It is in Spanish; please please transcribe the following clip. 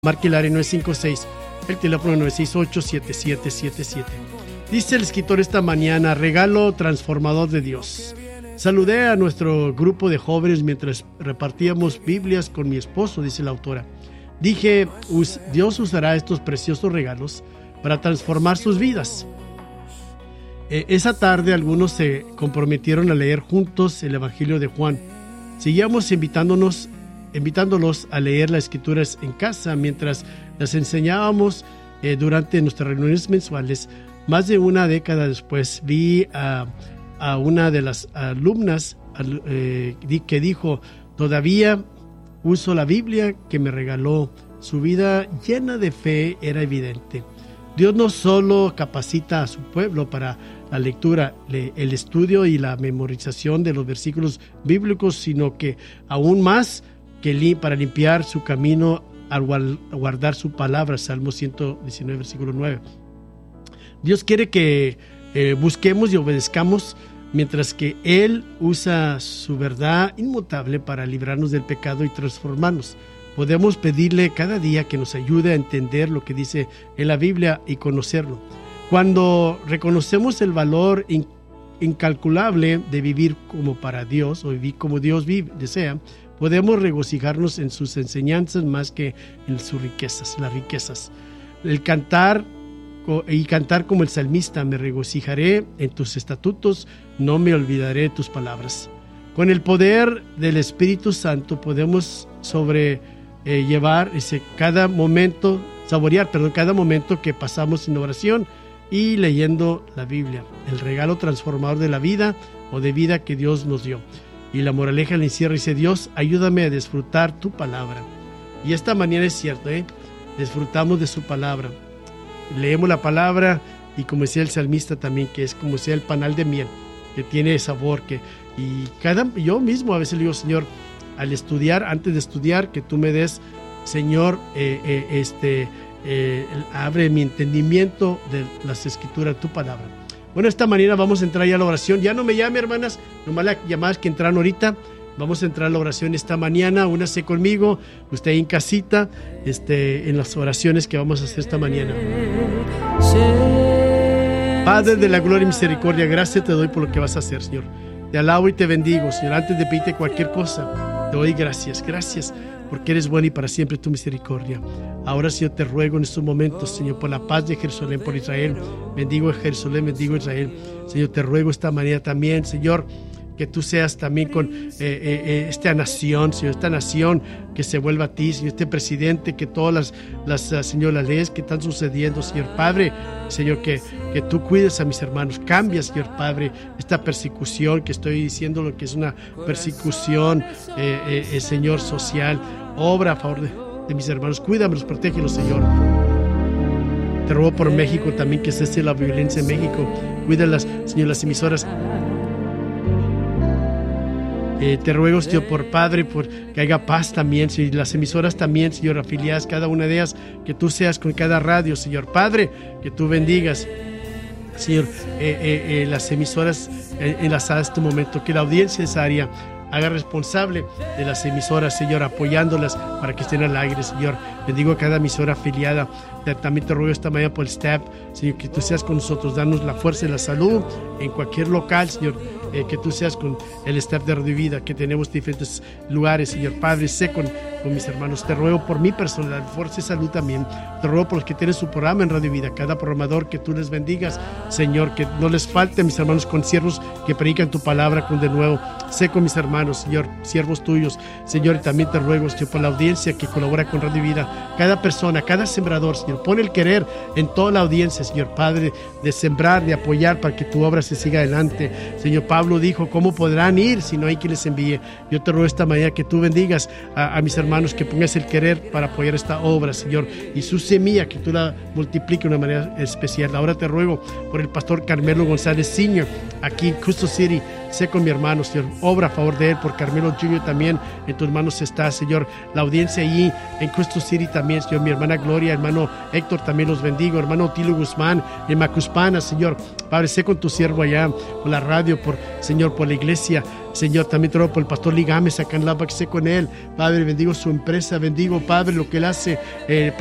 Marque el área 956, el teléfono 968-7777. Dice el escritor esta mañana: regalo transformador de Dios. Saludé a nuestro grupo de jóvenes mientras repartíamos Biblias con mi esposo, dice la autora. Dije, Dios usará estos preciosos regalos para transformar sus vidas. Esa tarde algunos se comprometieron a leer juntos el Evangelio de Juan. Seguíamos invitándolos a leer las escrituras en casa mientras las enseñábamos durante nuestras reuniones mensuales. Más de una década después vi a una de las alumnas que dijo: todavía uso la Biblia que me regaló. Su vida llena de fe era evidente. Dios no solo capacita a su pueblo para la lectura, el estudio y la memorización de los versículos bíblicos, sino que aún más que para limpiar su camino al guardar su palabra. Salmo 119, versículo 9. Dios quiere que busquemos y obedezcamos, mientras que Él usa su verdad inmutable para librarnos del pecado y transformarnos. Podemos pedirle cada día que nos ayude a entender lo que dice en la Biblia y conocerlo. Cuando reconocemos el valor incalculable de vivir como para Dios, o vivir como Dios desea, podemos regocijarnos en sus enseñanzas más que en sus riquezas, las riquezas. Cantar como el salmista: me regocijaré en tus estatutos, no me olvidaré de tus palabras. Con el poder del Espíritu Santo podemos saborear cada momento que pasamos en oración y leyendo la Biblia, el regalo transformador de la vida o de vida que Dios nos dio. Y la moraleja le encierra y dice: Dios, ayúdame a disfrutar tu palabra. Y esta mañana es cierto, disfrutamos de su palabra. Leemos la palabra y, como decía el salmista también, que es como sea el panal de miel, que tiene sabor. Yo mismo a veces le digo: Señor, al estudiar, antes de estudiar, que tú me des, Señor, abre mi entendimiento de las escrituras, tu palabra. Bueno, esta mañana vamos a entrar ya a la oración. Ya no me llame, hermanas, nomás las llamadas que entraron ahorita. Vamos a entrar a la oración esta mañana. Únase conmigo, usted ahí en casita, en las oraciones que vamos a hacer esta mañana. Padre de la gloria y misericordia, gracias te doy por lo que vas a hacer, Señor. Te alabo y te bendigo, Señor. Antes de pedirte cualquier cosa, te doy gracias. Gracias porque eres bueno y para siempre tu misericordia. Ahora, Señor, te ruego en estos momentos, Señor, por la paz de Jerusalén, por Israel. Bendigo a Jerusalén, bendigo a Israel. Señor, te ruego esta manera también, Señor, que tú seas también con esta nación, Señor, esta nación que se vuelva a ti, Señor, este presidente, que todas las leyes que están sucediendo, Señor Padre, Señor, que tú cuides a mis hermanos. Cambia, Señor Padre, esta persecución que estoy diciendo, lo que es una persecución, Señor, social. Obra a favor de mis hermanos. Cuídamelos, protégelos, Señor. Te ruego por México también, que cese la violencia en México. Cuídalas, Señor, las emisoras. Te ruego, Señor, por Padre, por que haya paz también, Señor, las emisoras también, Señor, afiliadas, cada una de ellas, que tú seas con cada radio, Señor Padre, que tú bendigas, Señor, las emisoras enlazadas en este momento, que la audiencia de esa área haga responsable de las emisoras, Señor, apoyándolas para que estén al aire, Señor. Bendigo a cada emisora afiliada. También te ruego esta mañana por el staff, Señor, que tú seas con nosotros, danos la fuerza y la salud en cualquier local, Señor, que tú seas con el staff de Radio Vida, que tenemos diferentes lugares, Señor Padre, sé con mis hermanos. Te ruego por mi personal, fuerza y salud también. Te ruego por los que tienen su programa en Radio Vida, cada programador, que tú les bendigas, Señor, que no les falte, mis hermanos consiervos, que predican tu palabra con de nuevo. Sé con mis hermanos, Señor, siervos tuyos, Señor, y también te ruego, Señor, por la audiencia que colabora con Radio Vida, cada persona, cada sembrador, Señor, pon el querer en toda la audiencia, Señor Padre, de sembrar, de apoyar para que tu obra se siga adelante. Señor, Pablo dijo: ¿cómo podrán ir si no hay quien les envíe? Yo te ruego esta mañana que tú bendigas a mis hermanos, que pongas el querer para apoyar esta obra, Señor, y su semilla, que tú la multipliques de una manera especial. Ahora te ruego por el pastor Carmelo González Sr., aquí en Custom City. Sé con mi hermano, Señor, obra a favor de él. Por Carmelo Jr. también en tus manos está, Señor, la audiencia allí en Custom City también, Señor. Mi hermana Gloria, hermano Héctor, también los bendigo. Hermano Otilio Guzmán en Macuspana, Señor Padre, sé con tu siervo allá, por la radio, Señor, por la iglesia Señor, también te oro por el pastor Ligames acá en Lapa, que esté con él. Padre, bendigo su empresa, bendigo, Padre, lo que él hace